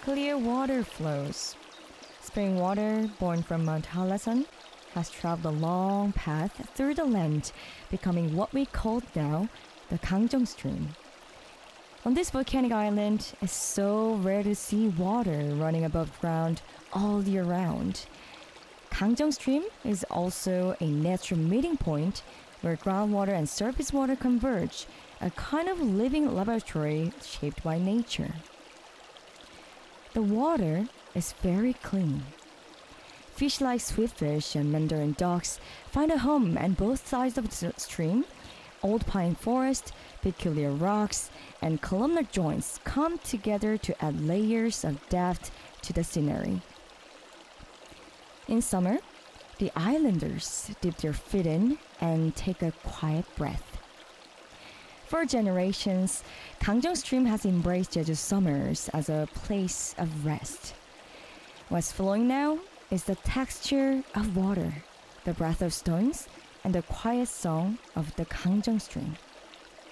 clear water flows. Spring water, born from Mount Halasan, has traveled a long path through the land, becoming what we call now the Gangjong Stream. On this volcanic island, it's so rare to see water running above ground all year round. Gangjong Stream is also a natural meeting point where groundwater and surface water converge, a kind of living laboratory shaped by nature. The water is very clean. Fish like sweetfish and mandarin ducks find a home on both sides of the stream. Old pine forest, peculiar rocks, and columnar joints come together to add layers of depth to the scenery. In summer, the islanders dip their feet in and take a quiet breath. For generations, Gangjong Stream has embraced Jeju's summers as a place of rest. What's flowing now is the texture of water, the breath of stones, and the quiet song of the Gangjong Stream.